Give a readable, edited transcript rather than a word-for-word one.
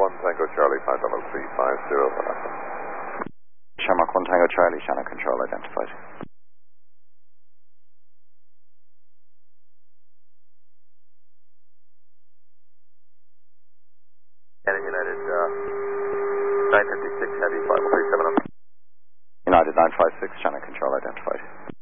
1 Tango Charlie, 50350. Shamrock 1 Tango Charlie, Shannon Control identified. Cannon United 956 Heavy, 5037 up. United 956, Shannon Control identified.